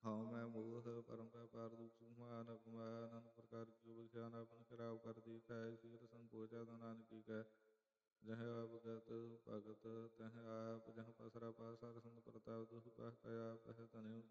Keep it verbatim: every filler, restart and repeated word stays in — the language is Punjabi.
ਹਉ ਮੈਂ ਮੋਹ ਪਰਮ ਕਾ ਪਾਰ ਦੁਖ ਸੁਖਮਾਨ ਅਪਮਾਨ ਅਨੰਦ ਪ੍ਰਕਾਰ ਕੀ ਬਖਿਆਨ ਆਪਨ ਖਰਾਬ ਕਰ ਦੀਖੈ ਸਿਗਰ ਸੰਕੋਚਾ ਤਾ ਨਾਨਕੀ ਕੈ ਜਹ ਆਪ ਗਤ ਭਗਤ ਤਹ ਆਪ ਜਹ ਪਸਰਾ ਪਾਸਾ ਸੰਗ ਪ੍ਰਤਾਪ ਦੁਖ ਪਾਹ ਕਾ ਆਪ ਹੈ ਤਨਿ